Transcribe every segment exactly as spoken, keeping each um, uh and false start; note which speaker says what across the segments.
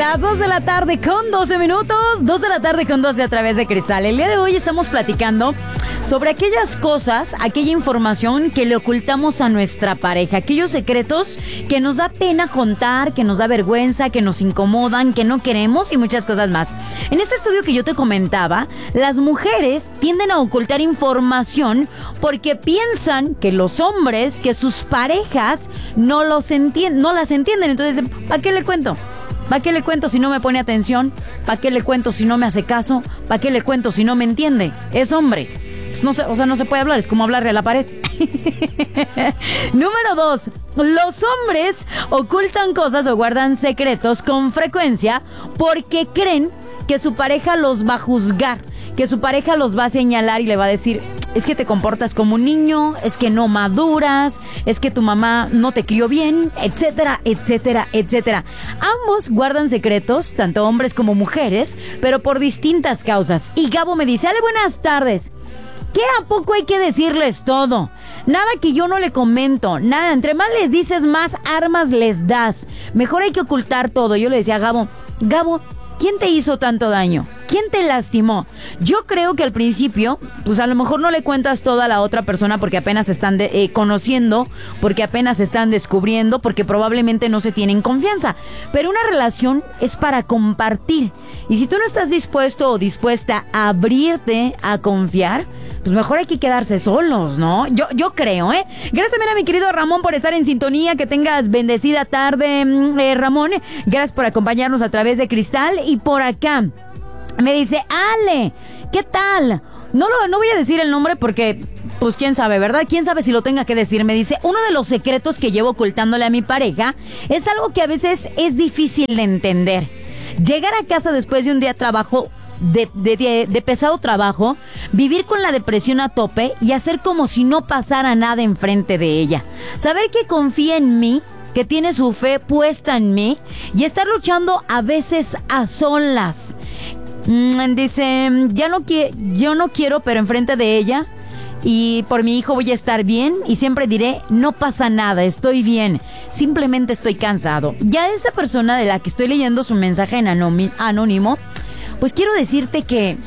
Speaker 1: las dos de la tarde con doce minutos, dos de la tarde con doce a través de Cristal. El día de hoy estamos platicando sobre aquellas cosas, aquella información que le ocultamos a nuestra pareja, aquellos secretos que nos da pena contar, que nos da vergüenza, que nos incomodan, que no queremos y muchas cosas más. En este estudio que yo te comentaba, las mujeres tienden a ocultar información porque piensan que los hombres, que sus parejas no los entienden, no las entienden. Entonces, ¿para qué le cuento? ¿Para qué le cuento si no me pone atención? ¿Para qué le cuento si no me hace caso? ¿Para qué le cuento si no me entiende? Es hombre. Pues no se, o sea, no se puede hablar, es como hablarle a la pared. Número dos. Los hombres ocultan cosas o guardan secretos con frecuencia porque creen que su pareja los va a juzgar, que su pareja los va a señalar y le va a decir: es que te comportas como un niño, es que no maduras, es que tu mamá no te crió bien, etcétera, etcétera, etcétera. Ambos guardan secretos, tanto hombres como mujeres, pero por distintas causas. Y Gabo me dice: Ale, buenas tardes. ¿Qué a poco hay que decirles todo? Nada que yo no le comento, nada. Entre más les dices, más armas les das. Mejor hay que ocultar todo. Yo le decía a Gabo: Gabo, ¿quién te hizo tanto daño? ¿Quién te lastimó? Yo creo que al principio, pues a lo mejor no le cuentas todo a la otra persona porque apenas se están de, eh, conociendo, porque apenas se están descubriendo, porque probablemente no se tienen confianza. Pero una relación es para compartir. Y si tú no estás dispuesto o dispuesta a abrirte, a confiar, pues mejor hay que quedarse solos, ¿no? Yo, yo creo, ¿eh? Gracias también a mi querido Ramón por estar en sintonía. Que tengas bendecida tarde, eh, Ramón. Gracias por acompañarnos a través de Cristal. Y por acá me dice: Ale, ¿qué tal? No, lo, no voy a decir el nombre porque, pues quién sabe, ¿verdad? Quién sabe si lo tenga que decir. Me dice: uno de los secretos que llevo ocultándole a mi pareja es algo que a veces es difícil de entender. Llegar a casa después de un día de trabajo, de, de, de, de pesado trabajo, vivir con la depresión a tope y hacer como si no pasara nada enfrente de ella. Saber que confía en mí, que tiene su fe puesta en mí y estar luchando a veces a solas. Mm, dice: ya no qui- yo no quiero, pero enfrente de ella y por mi hijo voy a estar bien y siempre diré: no pasa nada, estoy bien, simplemente estoy cansado. Ya esta persona de la que estoy leyendo su mensaje en anónimo, anónimo, pues quiero decirte que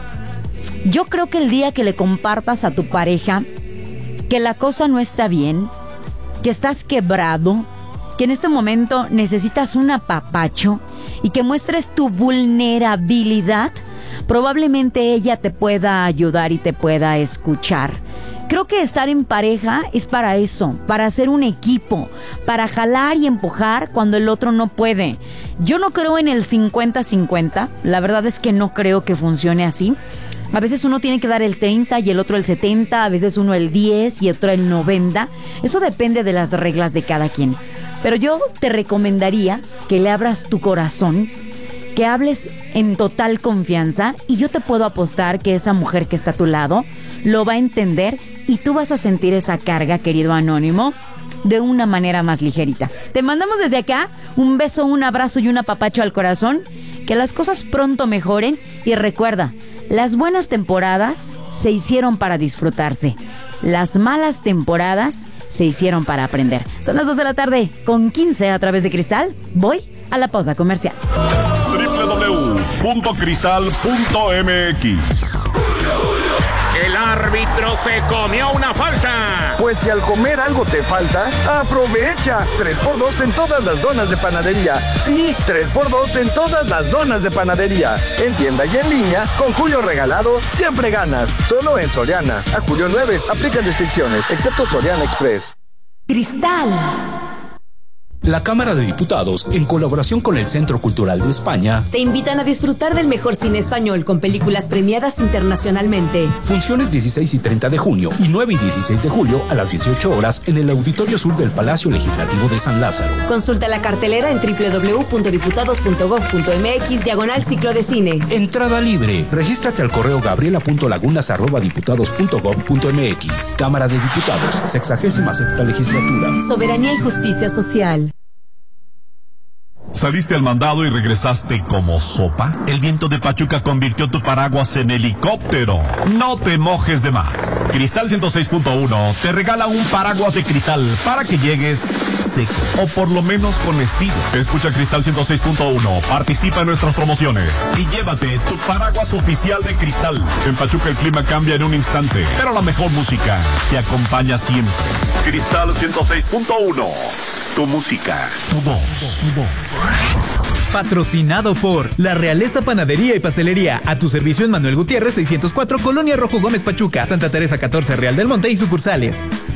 Speaker 1: yo creo que el día que le compartas a tu pareja que la cosa no está bien, que estás quebrado, que en este momento necesitas un apapacho y que muestres tu vulnerabilidad, probablemente ella te pueda ayudar y te pueda escuchar. Creo que estar en pareja es para eso, para hacer un equipo, para jalar y empujar cuando el otro no puede. Yo no creo en el cincuenta cincuenta, la verdad es que no creo que funcione así. A veces uno tiene que dar el treinta y el otro el setenta, a veces uno el diez y otro el noventa. Eso depende de las reglas de cada quien. Pero yo te recomendaría que le abras tu corazón, que hables en total confianza, y yo te puedo apostar que esa mujer que está a tu lado lo va a entender y tú vas a sentir esa carga, querido anónimo, de una manera más ligerita. Te mandamos desde acá un beso, un abrazo y un apapacho al corazón. Que las cosas pronto mejoren y recuerda, las buenas temporadas se hicieron para disfrutarse. Las malas temporadas se hicieron para aprender. Son las dos de la tarde con quince a través de Cristal. Voy a la pausa comercial.
Speaker 2: doble u doble u doble u punto cristal punto m x.
Speaker 3: El árbitro se comió una falta.
Speaker 4: Pues si al comer algo te falta, aprovecha. tres por dos en todas las donas de panadería. Sí, tres por dos en todas las donas de panadería. En tienda y en línea, con Julio Regalado, siempre ganas. Solo en Soriana. A julio nueve, aplican restricciones, excepto Soriana Express.
Speaker 1: Cristal.
Speaker 5: La Cámara de Diputados, en colaboración con el Centro Cultural de España,
Speaker 6: te invitan a disfrutar del mejor cine español con películas premiadas internacionalmente.
Speaker 5: Funciones dieciséis y treinta de junio y nueve y dieciséis de julio a las dieciocho horas en el Auditorio Sur del Palacio Legislativo de San Lázaro.
Speaker 6: Consulta la cartelera en doble u doble u doble u punto diputados punto gob punto m x diagonal ciclo de cine.
Speaker 5: Entrada libre. Regístrate al correo gabriela punto lagunas arroba diputados punto gob punto m x. Cámara de Diputados, sexagésima sexta legislatura.
Speaker 6: Soberanía y justicia social.
Speaker 2: ¿Saliste al mandado y regresaste como sopa? El viento de Pachuca convirtió tu paraguas en helicóptero. No te mojes de más. Cristal ciento seis punto uno te regala un paraguas de cristal para que llegues seco, o por lo menos con estilo. Escucha Cristal ciento seis punto uno, participa en nuestras promociones y llévate tu paraguas oficial de Cristal. En Pachuca el clima cambia en un instante, pero la mejor música te acompaña siempre. Cristal ciento seis punto uno. Tu música, tu voz, tu voz.
Speaker 7: Patrocinado por La Realeza Panadería y Pastelería. A tu servicio en Manuel Gutiérrez seiscientos cuatro, Colonia Rojo Gómez Pachuca, Santa Teresa catorce, Real del Monte y sucursales.